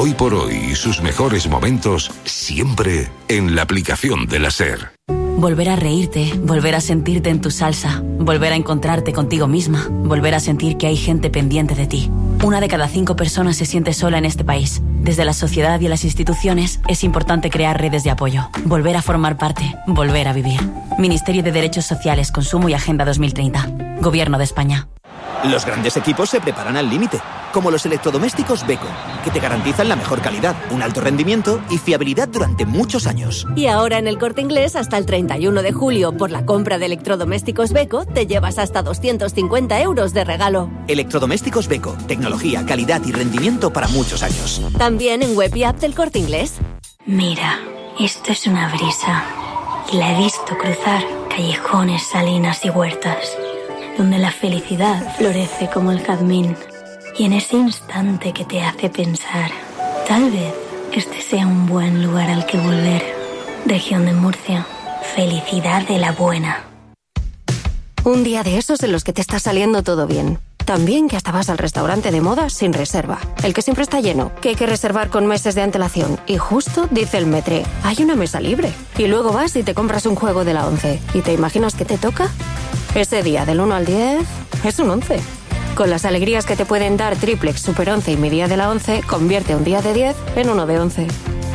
Hoy por hoy y sus mejores momentos siempre en la aplicación de la SER. Volver a reírte, volver a sentirte en tu salsa, volver a encontrarte contigo misma, volver a sentir que hay gente pendiente de ti. 1 de cada 5 personas se siente sola en este país. Desde la sociedad y las instituciones es importante crear redes de apoyo, volver a formar parte, volver a vivir. Ministerio de Derechos Sociales, Consumo y Agenda 2030. Gobierno de España. Los grandes equipos se preparan al límite, como los electrodomésticos Beko, que te garantizan la mejor calidad, un alto rendimiento y fiabilidad durante muchos años. Y ahora en El Corte Inglés, hasta el 31 de julio, por la compra de electrodomésticos Beko, te llevas hasta 250 euros de regalo. Electrodomésticos Beko, tecnología, calidad y rendimiento para muchos años. También en web y app del Corte Inglés. Mira, esto es una brisa. Y la he visto cruzar callejones, salinas y huertas, donde la felicidad florece como el jazmín. Y en ese instante que te hace pensar, tal vez este sea un buen lugar al que volver. Región de Murcia, felicidad de la buena. Un día de esos en los que te está saliendo todo bien. También que hasta vas al restaurante de moda sin reserva. El que siempre está lleno, que hay que reservar con meses de antelación. Y justo dice el Metre, hay una mesa libre. Y luego vas y te compras un juego de la 11. ¿Y te imaginas que te toca? Ese día del 1 al 10 es un 11. Con las alegrías que te pueden dar Triplex, Super 11 y mi día de la 11, convierte un día de 10 en uno de 11.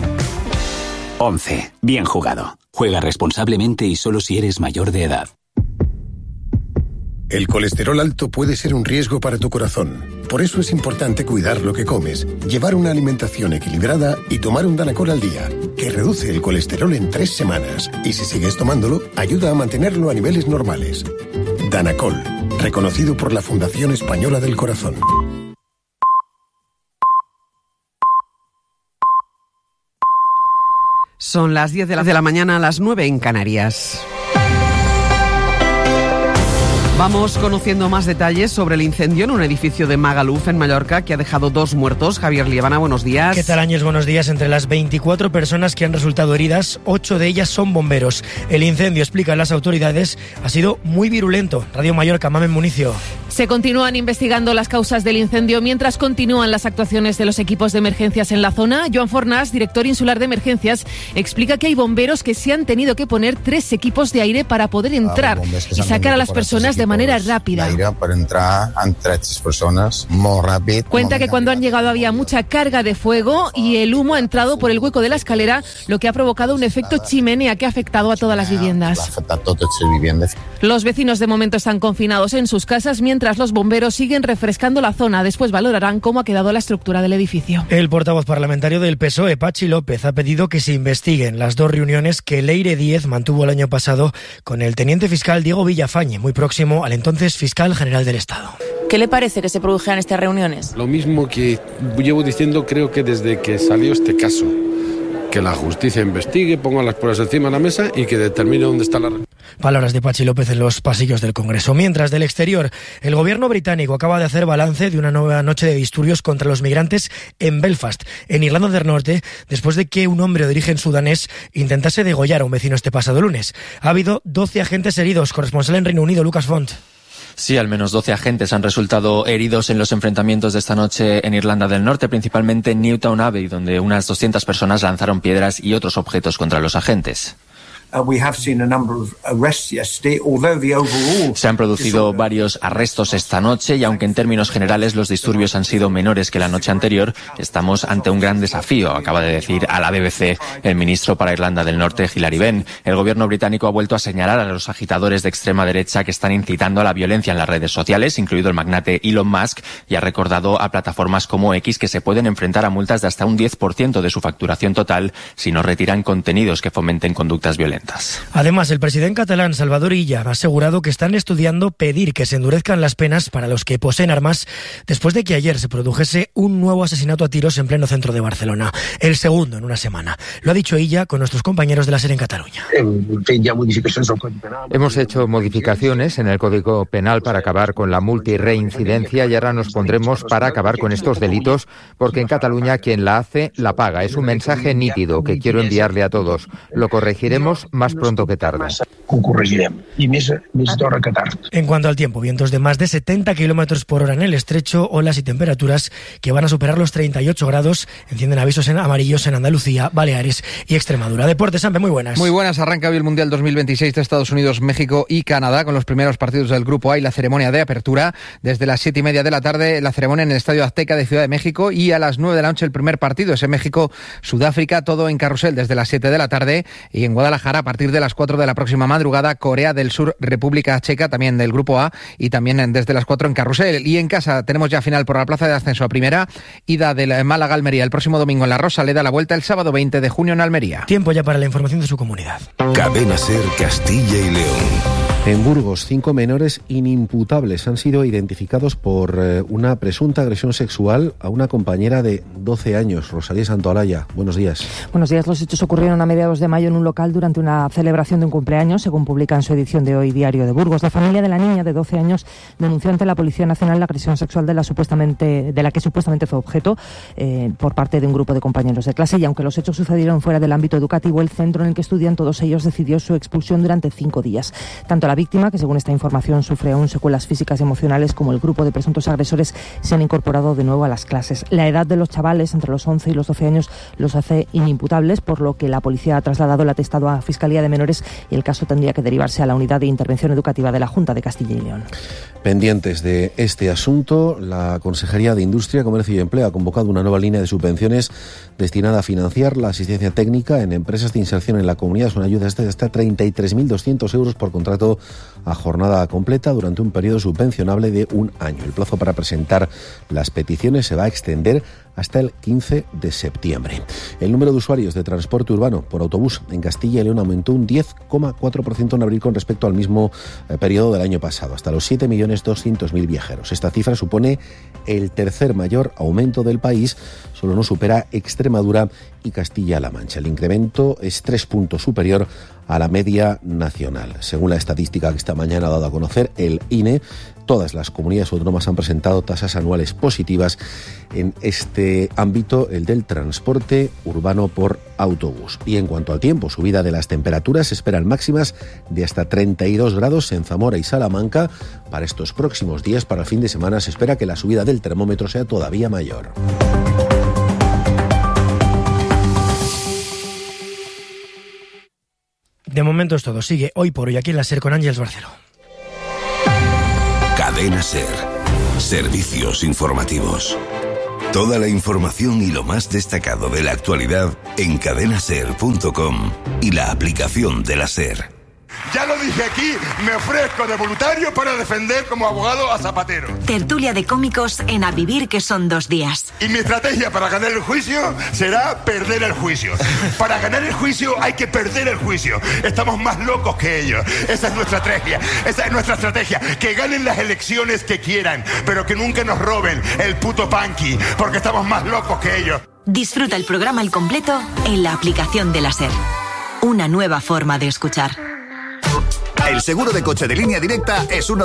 11. Bien jugado. Juega responsablemente y solo si eres mayor de edad. El colesterol alto puede ser un riesgo para tu corazón. Por eso es importante cuidar lo que comes, llevar una alimentación equilibrada y tomar un Danacol al día, que reduce el colesterol en 3 semanas. Y si sigues tomándolo, ayuda a mantenerlo a niveles normales. Danacol, reconocido por la Fundación Española del Corazón. Son las 10 de la mañana, a las 9 en Canarias. Vamos conociendo más detalles sobre el incendio en un edificio de Magaluf, en Mallorca, que ha dejado 2 muertos. Javier Liebana, buenos días. ¿Qué tal, Áñez? Buenos días. Entre las 24 personas que han resultado heridas, 8 de ellas son bomberos. El incendio, explican las autoridades, ha sido muy virulento. Radio Mallorca, Mamen Municio. Se continúan investigando las causas del incendio mientras continúan las actuaciones de los equipos de emergencias en la zona. Joan Fornás, director insular de emergencias, explica que hay bomberos que se han tenido que poner 3 equipos de aire para poder entrar y sacar a las personas de manera rápida. Para entrar han 3 personas muy rápido. Cuenta que cuando han llegado había mucha carga de fuego y el humo ha entrado por el hueco de la escalera, lo que ha provocado un efecto chimenea que ha afectado a todas las viviendas. Los vecinos de momento están confinados en sus casas mientras los bomberos siguen refrescando la zona. Después valorarán cómo ha quedado la estructura del edificio. El portavoz parlamentario del PSOE, Pachi López, ha pedido que se investiguen las 2 reuniones que Leire Díez mantuvo el año pasado con el teniente fiscal Diego Villafañe, muy próximo al entonces fiscal general del Estado. ¿Qué le parece que se produjeran estas reuniones? Lo mismo que llevo diciendo, creo que desde que salió este caso. Que la justicia investigue, ponga las pruebas encima de la mesa y que determine dónde está la... Palabras de Pachi López en los pasillos del Congreso. Mientras, del exterior, el gobierno británico acaba de hacer balance de una nueva noche de disturbios contra los migrantes en Belfast, en Irlanda del Norte, después de que un hombre de origen sudanés intentase degollar a un vecino este pasado lunes. Ha habido 12 agentes heridos. Corresponsal en Reino Unido, Lucas Font. Sí, al menos 12 agentes han resultado heridos en los enfrentamientos de esta noche en Irlanda del Norte, principalmente en Newtown Abbey, donde unas 200 personas lanzaron piedras y otros objetos contra los agentes. Se han producido varios arrestos esta noche y aunque en términos generales los disturbios han sido menores que la noche anterior, estamos ante un gran desafío, acaba de decir a la BBC el ministro para Irlanda del Norte, Hilary Benn. El gobierno británico ha vuelto a señalar a los agitadores de extrema derecha que están incitando a la violencia en las redes sociales, incluido el magnate Elon Musk, y ha recordado a plataformas como X que se pueden enfrentar a multas de hasta un 10% de su facturación total si no retiran contenidos que fomenten conductas violentas. Además, el presidente catalán Salvador Illa ha asegurado que están estudiando pedir que se endurezcan las penas para los que poseen armas después de que ayer se produjese un nuevo asesinato a tiros en pleno centro de Barcelona, el segundo en una semana. Lo ha dicho Illa con nuestros compañeros de la SER en Cataluña. Hemos hecho modificaciones en el Código Penal para acabar con la multirreincidencia y ahora nos pondremos para acabar con estos delitos, porque en Cataluña quien la hace, la paga. Es un mensaje nítido que quiero enviarle a todos. Lo corregiremos más pronto que tarde. ho corregirem. I més d'hora que tard. En cuanto al tiempo, vientos de más de 70 kilómetros por hora en el estrecho, olas y temperaturas que van a superar los 38 grados. Encienden avisos amarillos en Andalucía, Baleares y Extremadura. Deportes, Sampe, muy buenas. Muy buenas. Arranca hoy el Mundial 2026 de Estados Unidos, México y Canadá con los primeros partidos del Grupo A y la ceremonia de apertura. Desde las 7:30 de la tarde, la ceremonia en el Estadio Azteca de Ciudad de México, y a las 9 de la noche el primer partido. Ese México-Sudáfrica, todo en carrusel desde las 7 de la tarde. Y en Guadalajara, a partir de las 4 de la próxima madrugada, Corea del Sur, República Checa, también del Grupo A, y también desde las 4 en carrusel. Y en casa tenemos ya final por la plaza de ascenso a primera, ida de Málaga a Almería el próximo domingo en La Rosaleda, la vuelta el sábado 20 de junio en Almería. Tiempo ya para la información de su comunidad. Cadena SER Castilla y León. En Burgos, 5 menores inimputables han sido identificados por una presunta agresión sexual a una compañera de 12 años. Rosalía Santoalaya, buenos días. Buenos días. Los hechos ocurrieron a mediados de mayo en un local durante una celebración de un cumpleaños, según publica en su edición de hoy Diario de Burgos. La familia de la niña de 12 años denunció ante la Policía Nacional la agresión sexual de la que supuestamente fue objeto por parte de un grupo de compañeros de clase, y aunque los hechos sucedieron fuera del ámbito educativo, el centro en el que estudian todos ellos decidió su expulsión durante 5 días. Tanto la víctima, que según esta información sufre aún secuelas físicas y emocionales, como el grupo de presuntos agresores se han incorporado de nuevo a las clases. La edad de los chavales, entre los 11 y los 12 años, los hace inimputables, por lo que la policía ha trasladado el atestado a Fiscalía de Menores y el caso tendría que derivarse a la Unidad de Intervención Educativa de la Junta de Castilla y León. Pendientes de este asunto, la Consejería de Industria, Comercio y Empleo ha convocado una nueva línea de subvenciones destinada a financiar la asistencia técnica en empresas de inserción en la comunidad. Son ayudas de hasta 33.200 euros por contrato a jornada completa durante un periodo subvencionable de 1 año. El plazo para presentar las peticiones se va a extender hasta el 15 de septiembre. El número de usuarios de transporte urbano por autobús en Castilla y León aumentó un 10,4% en abril con respecto al mismo periodo del año pasado, hasta los 7.200.000 viajeros. Esta cifra supone el tercer mayor aumento del país, solo no supera Extremadura y Castilla-La Mancha. El incremento es 3 puntos superior a la media nacional. Según la estadística que esta mañana ha dado a conocer el INE, todas las comunidades autónomas han presentado tasas anuales positivas en este ámbito, el del transporte urbano por autobús. Y en cuanto al tiempo, subida de las temperaturas, se esperan máximas de hasta 32 grados en Zamora y Salamanca. Para estos próximos días, para el fin de semana, se espera que la subida del termómetro sea todavía mayor. De momento es todo. Sigue Hoy por Hoy aquí en la SER con Ángeles Barceló. Cadena SER. Servicios informativos. Toda la información y lo más destacado de la actualidad en cadenaser.com y la aplicación de la SER. Ya lo dije aquí, me ofrezco de voluntario para defender como abogado a Zapatero. Tertulia de cómicos en A Vivir, que son 2 días. Y mi estrategia para ganar el juicio será perder el juicio. Para ganar el juicio hay que perder el juicio. Estamos más locos que ellos. Esa es nuestra estrategia. Esa es nuestra estrategia. Que ganen las elecciones que quieran, pero que nunca nos roben el puto punky, porque estamos más locos que ellos. Disfruta el programa al completo en la aplicación de la SER. Una nueva forma de escuchar. El seguro de coche de Línea Directa es uno